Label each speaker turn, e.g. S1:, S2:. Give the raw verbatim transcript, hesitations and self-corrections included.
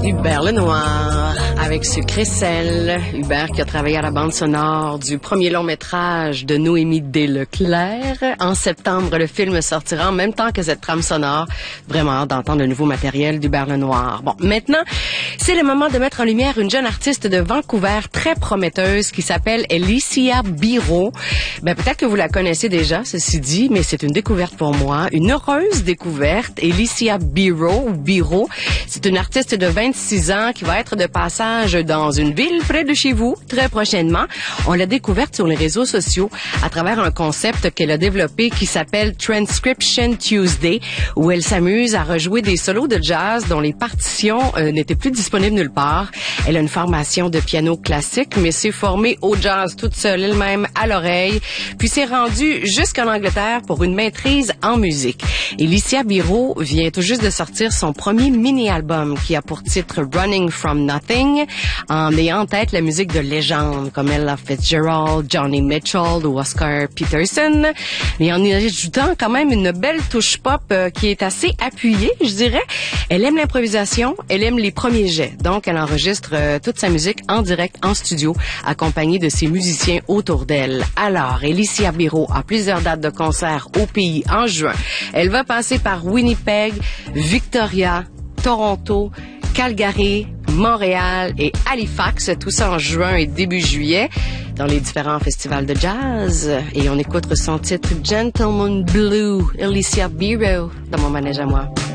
S1: Hubert Lenoir avec Sucre et Sel. Hubert qui a travaillé à la bande sonore du premier long métrage de Noémie Desleclerc. En septembre, le film sortira en même temps que cette trame sonore. Vraiment hâte d'entendre le nouveau matériel d'Hubert Lenoir. Bon, maintenant, c'est le moment de mettre en lumière une jeune artiste de Vancouver très prometteuse qui s'appelle Alicia Biro. Ben, peut-être que vous la connaissez déjà, ceci dit, mais c'est une découverte pour moi. Une heureuse découverte. Alicia Biro, ou Biro. C'est une artiste de vingt-six ans qui va être de passage dans une ville près de chez vous très prochainement. On l'a découverte sur les réseaux sociaux à travers un concept qu'elle a développé qui s'appelle Transcription Tuesday, où elle s'amuse à rejouer des solos de jazz dont les partitions euh, n'étaient plus disponibles nulle part. Elle a une formation de piano classique, mais s'est formée au jazz toute seule elle-même à l'oreille, puis s'est rendue jusqu'en Angleterre pour une maîtrise en musique. Alicia Biro vient tout juste de sortir son premier mini-album qui a pour titre Running from Nothing, en ayant en tête la musique de légende comme Ella Fitzgerald, Johnny Mitchell ou Oscar Peterson, mais en y ajoutant quand même une belle touche pop euh, qui est assez appuyée, je dirais. Elle aime l'improvisation, elle aime les premiers jets, donc elle enregistre euh, toute sa musique en direct en studio, accompagnée de ses musiciens autour d'elle. Alors, Alicia Biro a plusieurs dates de concert au pays en juin. Elle va passer par Winnipeg, Victoria, Toronto, Calgary, Montréal et Halifax, tout ça en juin et début juillet, dans les différents festivals de jazz. Et on écoute son titre Gentleman Blue, Alicia Biro, dans mon manège à moi.